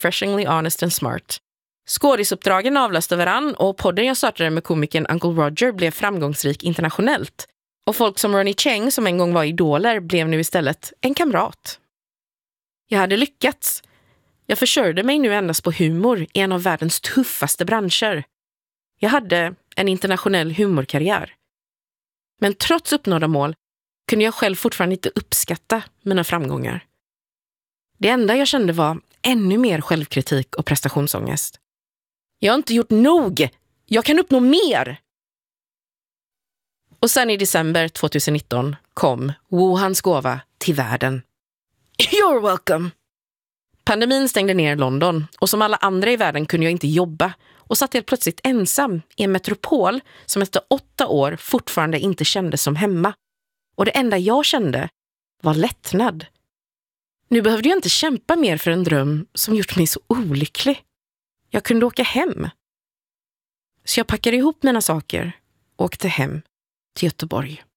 refreshingly honest and smart. Skådisuppdragen avlöste varann och podden jag startade med komikern Uncle Roger blev framgångsrik internationellt. Och folk som Ronny Cheng, som en gång var idoler, blev nu istället en kamrat. Jag hade lyckats. Jag försörjde mig nu endast på humor i en av världens tuffaste branscher. Jag hade en internationell humorkarriär. Men trots uppnådda mål kunde jag själv fortfarande inte uppskatta mina framgångar. Det enda jag kände var ännu mer självkritik och prestationsångest. Jag har inte gjort nog! Jag kan uppnå mer! Och sen i december 2019 kom Wuhans gåva till världen. You're welcome! Pandemin stängde ner London och som alla andra i världen kunde jag inte jobba och satt helt plötsligt ensam i en metropol som efter 8 år fortfarande inte kändes som hemma. Och det enda jag kände var lättnad. Nu behövde jag inte kämpa mer för en dröm som gjort mig så olycklig. Jag kunde åka hem. Så jag packade ihop mina saker och åkte hem till Göteborg.